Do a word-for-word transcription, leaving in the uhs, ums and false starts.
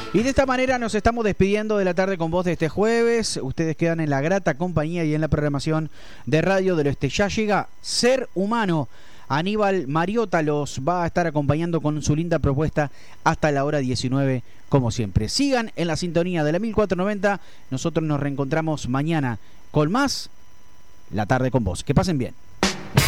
Y de esta manera nos estamos despidiendo de la tarde con vos de este jueves. Ustedes quedan en la grata compañía y en la programación de Radio del Oeste. Ya llega Ser Humano. Aníbal Mariota los va a estar acompañando con su linda propuesta hasta la hora diecinueve, como siempre. Sigan en la sintonía de la mil cuatrocientos noventa. Nosotros nos reencontramos mañana con más La Tarde con Vos. Que pasen bien.